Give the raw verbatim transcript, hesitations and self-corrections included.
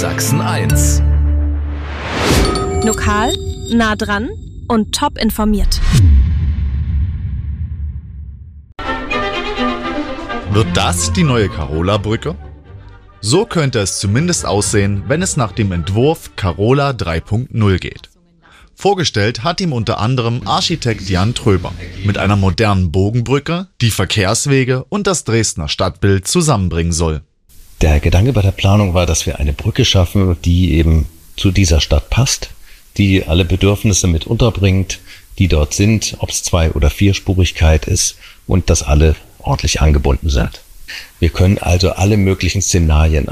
Sachsen eins. Lokal, nah dran und top informiert. Wird das die neue Carola-Brücke? So könnte es zumindest aussehen, wenn es nach dem Entwurf Carola drei Punkt null geht. Vorgestellt hat ihm unter anderem Architekt Jan Tröber mit einer modernen Bogenbrücke, die Verkehrswege und das Dresdner Stadtbild zusammenbringen soll. Der Gedanke bei der Planung war, dass wir eine Brücke schaffen, die eben zu dieser Stadt passt, die alle Bedürfnisse mit unterbringt, die dort sind, ob es Zwei- oder Vierspurigkeit ist und dass alle ordentlich angebunden sind. Wir können also alle möglichen Szenarien